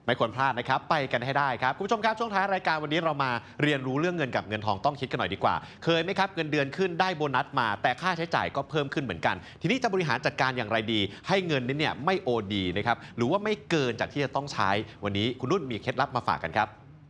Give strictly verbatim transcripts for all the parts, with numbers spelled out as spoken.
ไม่ควรพลาดนะครับไปกันให้ได้ครับคุณผู้ชมครับช่วงท้ายรายการวันนี้เรามาเรียนรู้เรื่องเงินกับเงินทองต้องคิดกันหน่อยดีกว่าเคยไหมครับเงินเดือนขึ้นได้โบนัสมาแต่ค่าใช้จ่ายก็เพิ่มขึ้นเหมือนกันทีนี้จะบริหารจัดการอย่างไรดีให้เงินนี้เนี่ยไม่โอดีนะครับหรือว่าไม่เกินจากที่จะต้องใช้วันนี้คุณนุ่นมีเคล็ดลับมาฝากกันครับ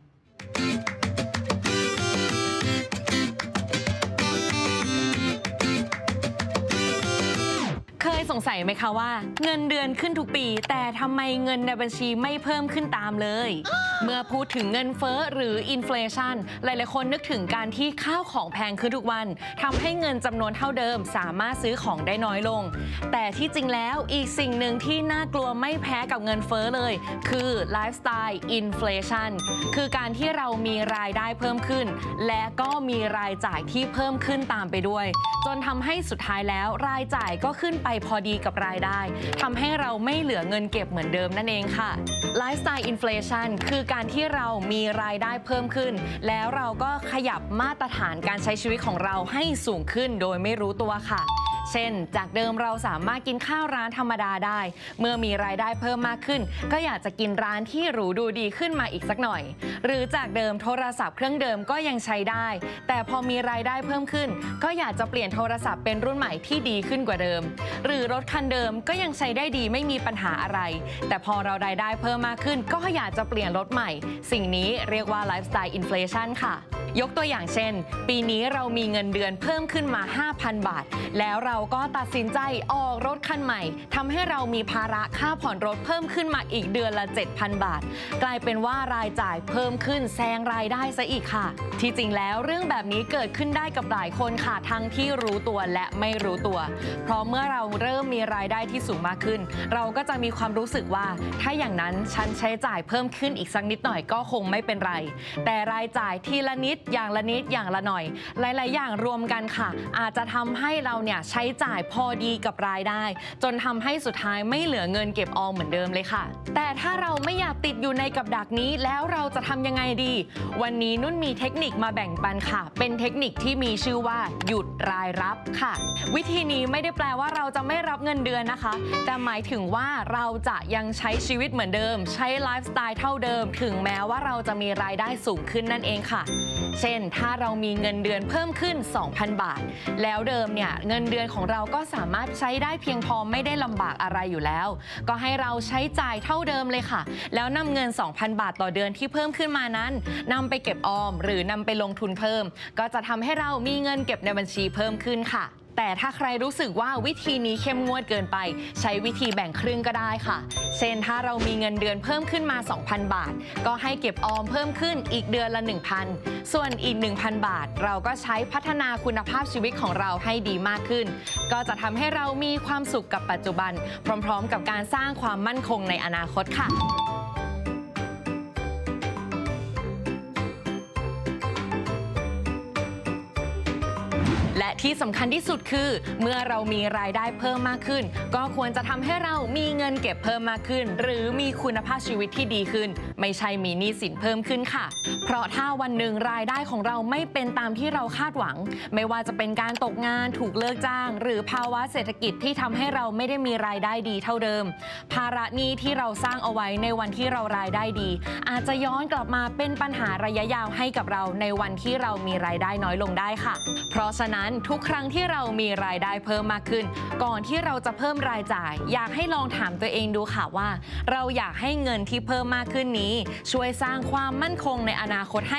เคยสงสัยไหมคะว่าเงินเดือนขึ้นทุกปีแต่ทำไมเงินในบัญชีไม่เพิ่มขึ้นตามเลย เมื่อพูดถึงเงินเฟ้อหรืออินเฟลชันหลายๆคนนึกถึงการที่ข้าวของแพงขึ้นทุกวันทำให้เงินจำนวนเท่าเดิมสามารถซื้อของได้น้อยลงแต่ที่จริงแล้วอีกสิ่งหนึ่งที่น่ากลัวไม่แพ้กับเงินเฟ้อเลยคือไลฟ์สไตล์อินเฟลชันคือการที่เรามีรายได้เพิ่มขึ้นและก็มีรายจ่ายที่เพิ่มขึ้นตามไปด้วยจนทำให้สุดท้ายแล้วรายจ่ายก็ขึ้นไปพอดีกับรายได้ทำให้เราไม่เหลือเงินเก็บเหมือนเดิมนั่นเองค่ะไลฟ์สไตล์อินเฟลชันคือการที่เรามีรายได้เพิ่มขึ้นแล้วเราก็ขยับมาตรฐานการใช้ชีวิตของเราให้สูงขึ้นโดยไม่รู้ตัวค่ะเช่นจากเดิมเราสามารถกินข้าวร้านธรรมดาได้เมื่อมีรายได้เพิ่มมากขึ้นก็อยากจะกินร้านที่หรูดูดีขึ้นมาอีกสักหน่อยหรือจากเดิมโทรศัพท์เครื่องเดิมก็ยังใช้ได้แต่พอมีรายได้เพิ่มขึ้นก็อยากจะเปลี่ยนโทรศัพท์เป็นรุ่นใหม่ที่ดีขึ้นกว่าเดิมหรือรถคันเดิมก็ยังใช้ได้ดีไม่มีปัญหาอะไรแต่พอเรารายได้เพิ่มมากขึ้นก็อยากจะเปลี่ยนรถใหม่สิ่งนี้เรียกว่าไลฟ์สไตล์อินเฟลชันค่ะยกตัวอย่างเช่นปีนี้เรามีเงินเดือนเพิ่มขึ้นมา ห้าพัน บาทแล้วเราก็ตัดสินใจออกรถคันใหม่ทำให้เรามีภาระค่าผ่อนรถเพิ่มขึ้นมาอีกเดือนละ เจ็ดพัน บาทกลายเป็นว่ารายจ่ายเพิ่มขึ้นแซงรายได้ซะอีกค่ะที่จริงแล้วเรื่องแบบนี้เกิดขึ้นได้กับหลายคนค่ะทั้งที่รู้ตัวและไม่รู้ตัวเพราะเมื่อเราเริ่มมีรายได้ที่สูงมากขึ้นเราก็จะมีความรู้สึกว่าถ้าอย่างนั้นฉันใช้จ่ายเพิ่มขึ้นอีกสักนิดหน่อยก็คงไม่เป็นไรแต่รายจ่ายทีละนิดอย่างละนิดอย่างละหน่อยหลายๆอย่างรวมกันค่ะอาจจะทำให้เราเนี่ยใช้จ่ายพอดีกับรายได้จนทำให้สุดท้ายไม่เหลือเงินเก็บออมเหมือนเดิมเลยค่ะแต่ถ้าเราไม่อยากติดอยู่ในกับดักนี้แล้วเราจะทำยังไงดีวันนี้นุ่นมีเทคนิคมาแบ่งปันค่ะเป็นเทคนิคที่มีชื่อว่าหยุดรายรับค่ะวิธีนี้ไม่ได้แปลว่าเราจะไม่รับเงินเดือนนะคะแต่หมายถึงว่าเราจะยังใช้ชีวิตเหมือนเดิมใช้ไลฟ์สไตล์เท่าเดิมถึงแม้ว่าเราจะมีรายได้สูงขึ้นนั่นเองค่ะเช่นถ้าเรามีเงินเดือนเพิ่มขึ้น สองพัน บาทแล้วเดิมเนี่ยเงินเดือนของเราก็สามารถใช้ได้เพียงพอไม่ได้ลำบากอะไรอยู่แล้วก็ให้เราใช้จ่ายเท่าเดิมเลยค่ะแล้วนำเงิน สองพัน บาทต่อเดือนที่เพิ่มขึ้นมานั้นนำไปเก็บออมหรือนำไปลงทุนเพิ่มก็จะทำให้เรามีเงินเก็บในบัญชีเพิ่มขึ้นค่ะแต่ถ้าใครรู้สึกว่าวิธีนี้เข้มงวดเกินไปใช้วิธีแบ่งครึ่งก็ได้ค่ะเช่นถ้าเรามีเงินเดือนเพิ่มขึ้นมา สองพัน บาทก็ให้เก็บออมเพิ่มขึ้นอีกเดือนละ หนึ่งพัน ส่วนอีก หนึ่งพัน บาทเราก็ใช้พัฒนาคุณภาพชีวิตของเราให้ดีมากขึ้นก็จะทำให้เรามีความสุขกับปัจจุบันพร้อมๆกับการสร้างความมั่นคงในอนาคตค่ะและที่สำคัญที่สุดคือเมื่อเรามีรายได้เพิ่มมากขึ้นก็ควรจะทำให้เรามีเงินเก็บเพิ่มมากขึ้นหรือมีคุณภาพชีวิตที่ดีขึ้นไม่ใช่มีหนี้สินเพิ่มขึ้นค่ะเพราะถ้าวันหนึ่งรายได้ของเราไม่เป็นตามที่เราคาดหวังไม่ว่าจะเป็นการตกงานถูกเลิกจ้างหรือภาวะเศรษฐกิจที่ทำให้เราไม่ได้มีรายได้ดีเท่าเดิมภาระหนี้ที่เราสร้างเอาไว้ในวันที่เรารายได้ดีอาจจะย้อนกลับมาเป็นปัญหาระยะยาวให้กับเราในวันที่เรามีรายได้น้อยลงได้ค่ะเพราะฉะนั้นทุกครั้งที่เรามีรายได้เพิ่มมากขึ้นก่อนที่เราจะเพิ่มรายจ่ายอยากให้ลองถามตัวเองดูค่ะว่าเราอยากให้เงินที่เพิ่มมากขึ้นนี้ช่วยสร้างความมั่นคงในอนาคตให้